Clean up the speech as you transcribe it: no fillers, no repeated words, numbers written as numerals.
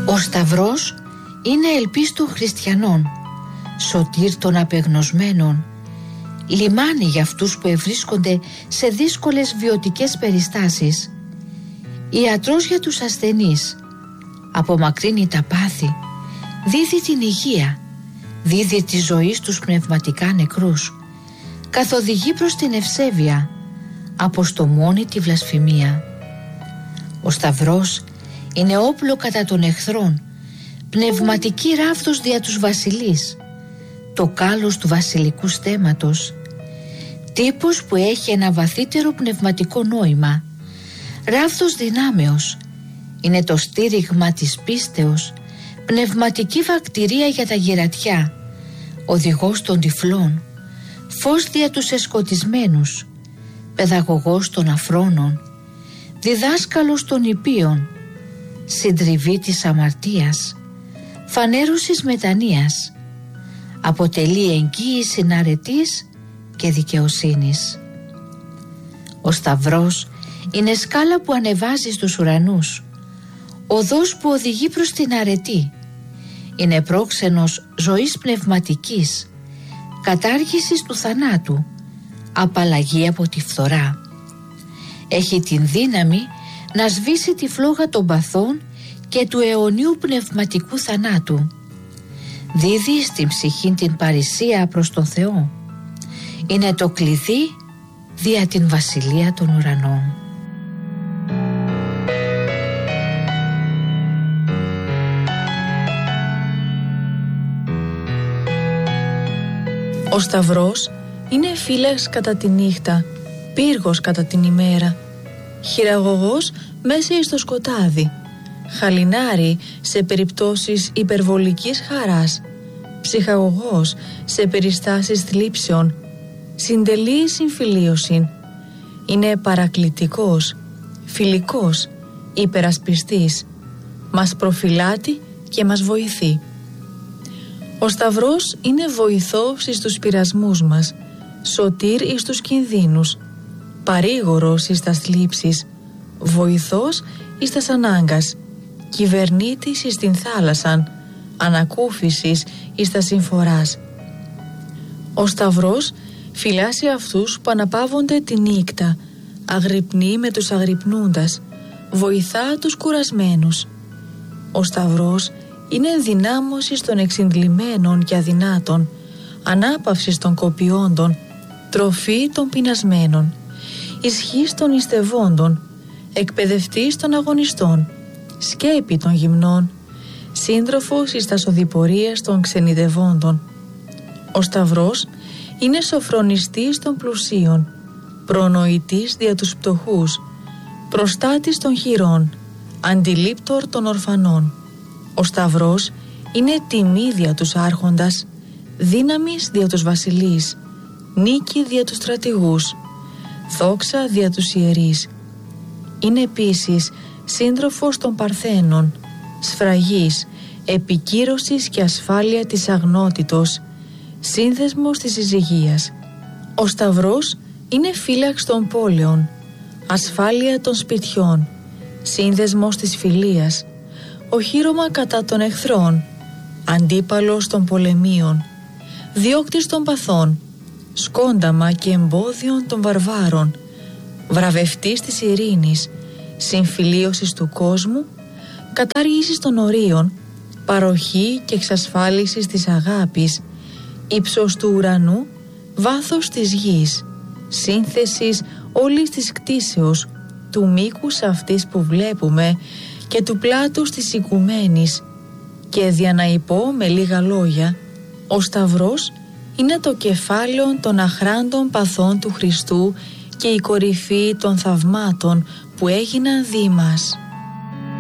Ο Σταυρός είναι ελπίς των χριστιανών, σωτήρ των απεγνωσμένων, λιμάνι για αυτούς που ευρίσκονται σε δύσκολες βιωτικές περιστάσεις, ιατρός για τους ασθενείς, απομακρύνει τα πάθη, δίδει την υγεία, δίδει τη ζωή στους πνευματικά νεκρούς, καθοδηγεί προς την ευσέβεια, αποστομώνει τη βλασφημία. Ο Σταυρός είναι όπλο κατά των εχθρών, πνευματική ράβδος δια τους βασιλείς, το κάλος του βασιλικού στέματος, τύπος που έχει ένα βαθύτερο πνευματικό νόημα, ράβδος δυνάμεως, είναι το στήριγμα της πίστεως, πνευματική βακτηρία για τα γερατιά, οδηγός των τυφλών, φως δια τους εσκοτισμένους, παιδαγωγός των αφρόνων, διδάσκαλος των υπείων, συντριβή της αμαρτίας, φανέρωσης μετανοίας, αποτελεί εγγύηση αρετής και δικαιοσύνης. Ο Σταυρός είναι σκάλα που ανεβάζει στους ουρανούς, οδός που οδηγεί προς την αρετή, είναι πρόξενος ζωής πνευματικής, κατάργησης του θανάτου, απαλλαγή από τη φθορά. Έχει την δύναμη να σβήσει τη φλόγα των παθών και του αιωνίου πνευματικού θανάτου. Δίδει στην ψυχή την παρησία προς τον Θεό. Είναι το κλειδί δια την βασιλεία των ουρανών. Ο Σταυρός είναι φύλαξ κατά τη νύχτα, πύργος κατά την ημέρα, χειραγωγός μέσα στο σκοτάδι, χαλινάρι σε περιπτώσεις υπερβολικής χαράς, ψυχαγωγός σε περιστάσεις θλίψεων, συντελεί συμφιλίωσιν, είναι παρακλητικός, φιλικός, υπερασπιστής, μας προφυλάτει και μας βοηθεί. Ο Σταυρός είναι βοηθός εις τους πειρασμούς μας, σωτήρ εις τους κινδύνους, παρήγορος εις τας θλίψεις, βοηθός εις τας ανάγκας, κυβερνήτης εις την θάλασσαν, ανακούφισης εις τας συμφοράς. Ο Σταυρός φυλάσσει αυτούς που αναπαύονται τη νύκτα, αγρυπνεί με τους αγρυπνούντας, βοηθά τους κουρασμένους. Ο Σταυρός είναι ενδυνάμωσης των εξυντλημένων και αδυνάτων, ανάπαυσης των κοπιόντων, τροφή των πεινασμένων, ισχύς των ιστευόντων, εκπαιδευτής των αγωνιστών, σκέπη των γυμνών, σύντροφος εις τας οδηπορίας των ξενιδευόντων. Ο Σταυρός είναι σοφρονιστής των πλουσίων, προνοητής δια τους πτωχούς, προστάτης των χειρών, αντιλήπτορ των ορφανών. Ο Σταυρός είναι τιμή δια τους άρχοντας, δύναμις δια τους βασιλείς, νίκη δια τους στρατηγούς, δόξα δια τους ιερείς. Είναι επίσης σύντροφος των παρθένων, σφραγής, επικύρωσης και ασφάλεια της αγνότητος, σύνδεσμος της συζυγίας. Ο Σταυρός είναι φύλαξ των πόλεων, ασφάλεια των σπιτιών, σύνδεσμος της φιλίας, οχύρωμα κατά των εχθρών, αντίπαλος των πολεμίων, διώκτης των παθών, σκόνταμα και εμπόδιον των βαρβάρων, βραβευτής της ειρήνης, συμφιλίωσης του κόσμου, κατάργησης των ορίων, παροχή και εξασφάλισης της αγάπης, ύψος του ουρανού, βάθος της γης, σύνθεσης όλης της κτίσεως, του μήκους αυτής που βλέπουμε και του πλάτους της οικουμένης. Και δια να πω με λίγα λόγια, ο Σταυρός είναι το κεφάλαιο των αχράντων παθών του Χριστού και η κορυφή των θαυμάτων που έγιναν δι' μας.